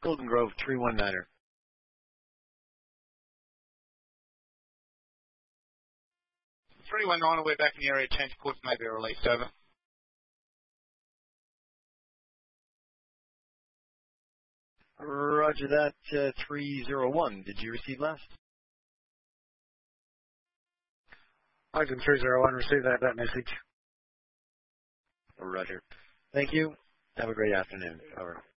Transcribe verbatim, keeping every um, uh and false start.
Golden Grove, three one niner. three one niner, we're back in the area. Change course may be released. Over. Roger that, uh, three zero one. Did you receive last? London three zero one, receive that, that message. Roger. Thank you. Have a great afternoon. Over.